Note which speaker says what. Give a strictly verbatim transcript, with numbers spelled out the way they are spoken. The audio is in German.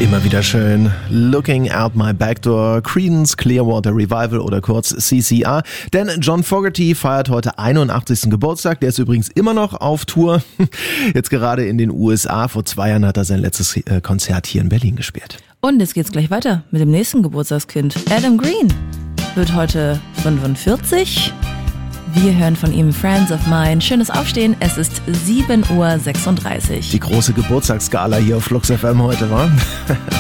Speaker 1: Immer wieder schön. Looking out my back door, Creedence Clearwater Revival oder kurz C C R. Denn John Fogerty feiert heute einundachtzigsten Geburtstag. Der ist übrigens immer noch auf Tour. Jetzt gerade in den U S A. Vor zwei Jahren hat er sein letztes Konzert hier in Berlin gespielt.
Speaker 2: Und jetzt geht's gleich weiter mit dem nächsten Geburtstagskind. Adam Green wird heute fünfundvierzig. Wir hören von ihm Friends of Mine. Schönes Aufstehen. Es ist sieben Uhr sechsunddreißig.
Speaker 1: Die große Geburtstagsgala hier auf Flux F M heute, wa?